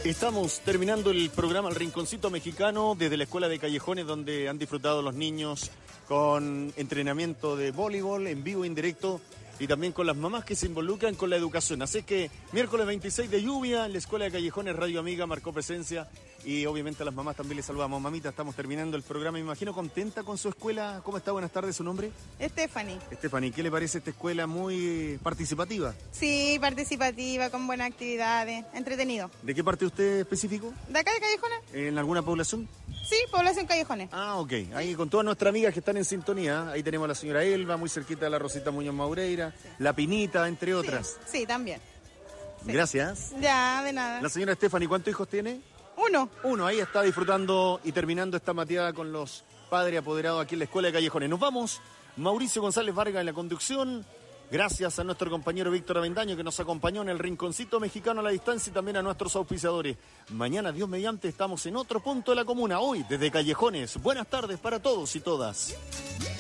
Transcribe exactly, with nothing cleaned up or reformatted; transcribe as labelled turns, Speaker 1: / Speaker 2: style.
Speaker 1: Estamos terminando el programa El Rinconcito Mexicano desde la Escuela de Callejones, donde han disfrutado los niños con entrenamiento de voleibol en vivo e indirecto y también con las mamás que se involucran con la educación. Así que miércoles veintiséis de lluvia, la Escuela de Callejones Radio Amiga marcó presencia y obviamente a las mamás también les saludamos. Mamita, estamos terminando el programa, me imagino contenta con su escuela. ¿Cómo está? Buenas tardes, ¿su nombre?
Speaker 2: Stephanie.
Speaker 1: Stephanie, ¿qué le parece esta escuela? Muy participativa.
Speaker 2: Sí, participativa, con buenas actividades, entretenido.
Speaker 1: ¿De qué parte usted específico?
Speaker 2: ¿De acá de Callejones?
Speaker 1: ¿En alguna población?
Speaker 2: Sí, población Callejones.
Speaker 1: Ah, ok. Ahí con todas nuestras amigas que están en sintonía. Ahí tenemos a la señora Elba, muy cerquita de la Rosita Muñoz Maureira, sí. La Pinita, entre otras.
Speaker 2: Sí, sí también. Sí.
Speaker 1: Gracias.
Speaker 2: Ya, de nada.
Speaker 1: La señora Stephanie, ¿cuántos hijos tiene?
Speaker 2: Uno.
Speaker 1: Uno, ahí está disfrutando y terminando esta mateada con los padres apoderados aquí en la Escuela de Callejones. Nos vamos. Mauricio González Vargas en la conducción. Gracias a nuestro compañero Víctor Avendaño que nos acompañó en el Rinconcito Mexicano a la distancia y también a nuestros auspiciadores. Mañana, Dios mediante, estamos en otro punto de la comuna. Hoy, desde Callejones. Buenas tardes para todos y todas.